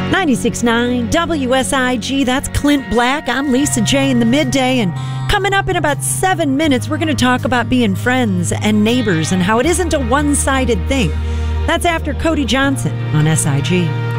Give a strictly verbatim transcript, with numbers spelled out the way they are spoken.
ninety-six point nine W S I G, that's Clint Black. I'm Lisa J in the midday, and coming up in about seven minutes, we're going to talk about being friends and neighbors and how it isn't a one-sided thing. That's after Cody Johnson on S I G.